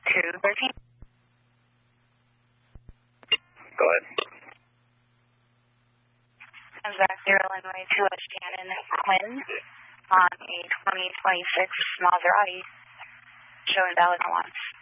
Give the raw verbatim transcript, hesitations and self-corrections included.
two thirteen. Go ahead. I'm back zero Illinois two at Shannon Quinn on a twenty twenty-six Maserati showing valid on launch.